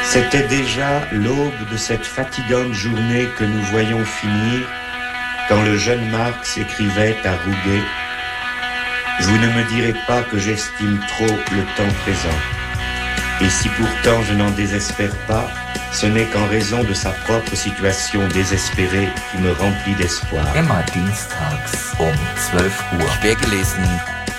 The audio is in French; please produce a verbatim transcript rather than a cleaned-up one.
C'était déjà l'aube de cette fatigante journée que nous voyons finir quand le jeune Marx écrivait à Rouget « Vous ne me direz pas que j'estime trop le temps présent. Et si pourtant je n'en désespère pas, ce n'est qu'en raison de sa propre situation désespérée qui me remplit d'espoir. » Immer dienstags um zwölf Uhr. Quer gelesen